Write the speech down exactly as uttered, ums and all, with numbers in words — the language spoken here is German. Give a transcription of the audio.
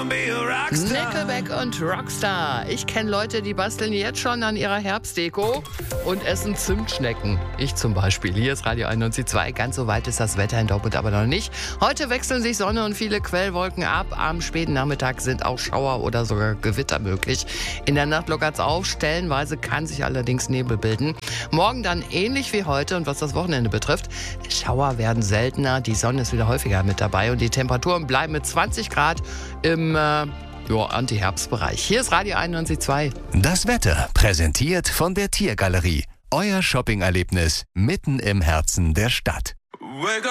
Nickelback und Rockstar. Ich kenne Leute, die basteln jetzt schon an ihrer Herbstdeko und essen Zimtschnecken. Ich zum Beispiel. Hier ist Radio einundneunzig Komma zwei. Ganz so weit ist das Wetter in Dortmund aber noch nicht. Heute wechseln sich Sonne und viele Quellwolken ab. Am späten Nachmittag sind auch Schauer oder sogar Gewitter möglich. In der Nacht lockert es auf. Stellenweise kann sich allerdings Nebel bilden. Morgen dann ähnlich wie heute. Und was das Wochenende betrifft, Schauer werden seltener. Die Sonne ist wieder häufiger mit dabei. Und die Temperaturen bleiben mit zwanzig Grad im äh, ja, Anti-Herbstbereich. Hier ist Radio einundneunzig Komma zwei. Das Wetter präsentiert von der Tiergalerie. Euer Shopping-Erlebnis mitten im Herzen der Stadt.